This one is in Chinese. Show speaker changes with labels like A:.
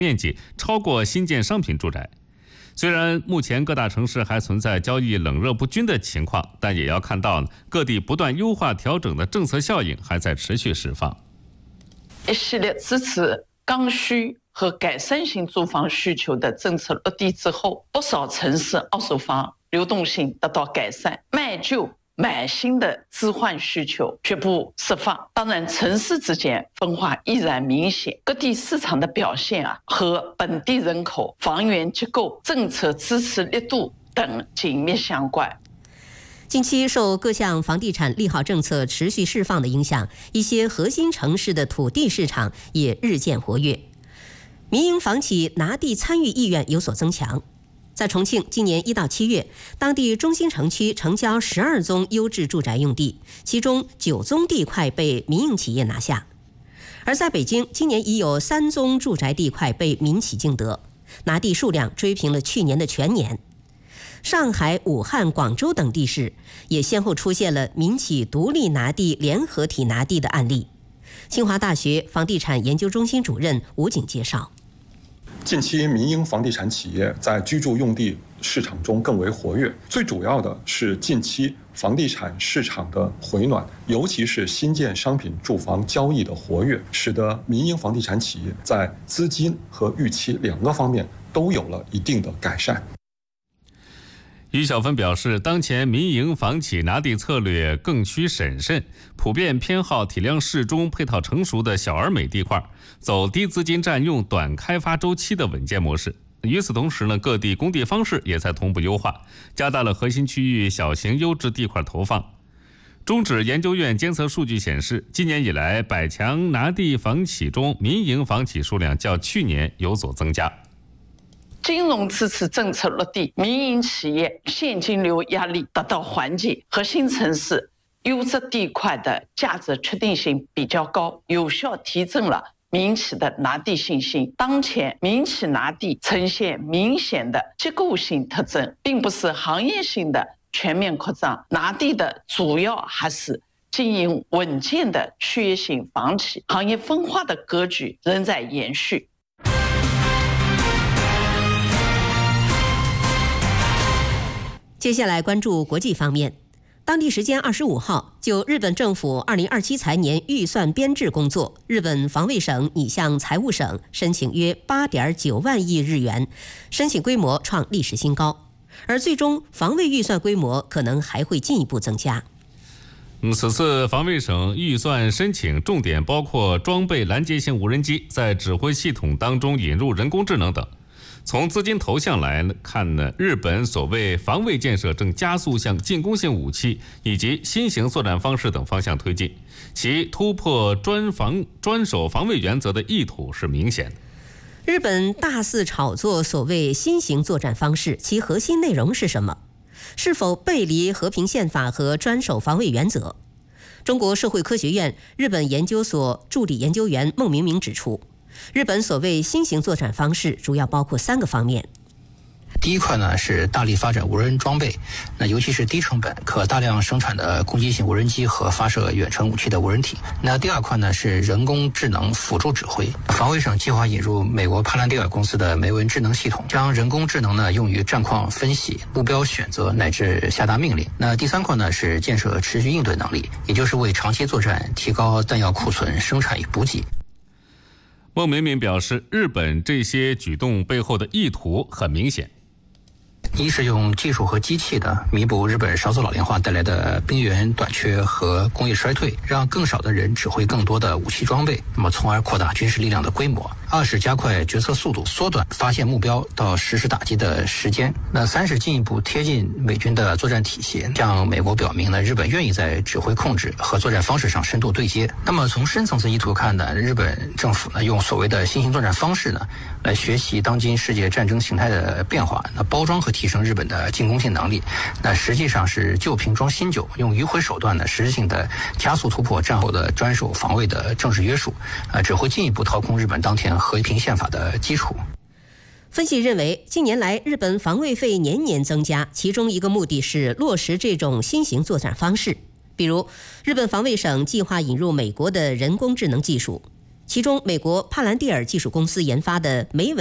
A: 面积超过新建商品住宅。虽然目前各大城市还存在交易冷热不均的情况，但也要看到各地不断优化调整的政策效应还在持续释放。
B: 一系列支持刚需和改善型住房需求的政策落地之后，不少城市二手房流动性得到改善，卖旧买新的置换需求逐步释放。当然，城市之间分化依然明显，各地市场的表现和本地人口、房源结构、政策支持力度等紧密相关。
C: 近期受各项房地产利好政策持续释放的影响，一些核心城市的土地市场也日渐活跃，民营房企拿地参与意愿有所增强。在重庆，今年1到7月，当地中心城区成交12宗优质住宅用地，其中9宗地块被民营企业拿下。而在北京，今年已有3宗住宅地块被民企竞得，拿地数量追平了去年的全年。上海、武汉、广州等地市也先后出现了民企独立拿地、联合体拿地的案例。清华大学房地产研究中心主任吴景介绍，
D: 近期民营房地产企业在居住用地市场中更为活跃，最主要的是近期房地产市场的回暖，尤其是新建商品住房交易的活跃，使得民营房地产企业在资金和预期2个方面都有了一定的改善。
A: 于小芬表示，当前民营房企拿地策略更趋审慎，普遍偏好体量适中、配套成熟的小而美地块，走低资金占用、短开发周期的稳健模式。与此同时各地供地方式也在同步优化，加大了核心区域小型优质地块投放。中指研究院监测数据显示，今年以来100强拿地房企中，民营房企数量较去年有所增加。
B: 金融支持政策落地，民营企业现金流压力得到缓解，核心城市优质地块的价值确定性比较高，有效提振了民企的拿地信心。当前民企拿地呈现明显的结构性特征，并不是行业性的全面扩张，拿地的主要还是经营稳健的区域性房企，行业分化的格局仍在延续。
C: 接下来关注国际方面，当地时间25号，就日本政府2027财年预算编制工作，日本防卫省拟向财务省申请约8.9万亿日元，申请规模创历史新高，而最终防卫预算规模可能还会进一步增加。
A: 此次防卫省预算申请重点包括装备拦截型无人机，在指挥系统当中引入人工智能等。从资金投向来看日本所谓防卫建设正加速向进攻性武器以及新型作战方式等方向推进，其突破专守防卫原则的意图是明显的。
C: 日本大肆炒作所谓新型作战方式，其核心内容是什么？是否背离和平宪法和专守防卫原则？中国社会科学院日本研究所助理研究员孟明明指出，日本所谓新型作战方式主要包括3个方面。
E: 第一块呢是大力发展无人装备，那尤其是低成本可大量生产的攻击性无人机和发射远程武器的无人体。那第2块呢是人工智能辅助指挥，防卫省计划引入美国帕兰蒂尔公司的梅文智能系统，将人工智能呢用于战况分析、目标选择乃至下达命令。那第3块呢是建设持续应对能力，也就是为长期作战提高弹药库存、生产与补给。
A: 孟明明表示，日本这些举动背后的意图很明显。
E: 一是用技术和机器的弥补日本少子老龄化带来的兵源短缺和工业衰退，让更少的人指挥更多的武器装备，那么从而扩大军事力量的规模。2是加快决策速度，缩短发现目标到实施打击的时间。那3是进一步贴近美军的作战体系，向美国表明呢，日本愿意在指挥控制和作战方式上深度对接。那么从深层次意图看呢，日本政府呢用所谓的新型作战方式呢，来学习当今世界战争形态的变化，那包装和提升日本的进攻性能力，那实际上是旧瓶装新酒，用迂回手段呢，实质性的加速突破战后的专守防卫的政治约束，只会进一步掏空日本当前和平宪法的基础。
C: 分析认为，近年来日本防卫费年年增加，其中一个目的是落实这种新型作战方式。比如，日本防卫省计划引入美国的人工智能技术。 其中美国帕兰蒂尔技术公司研发的梅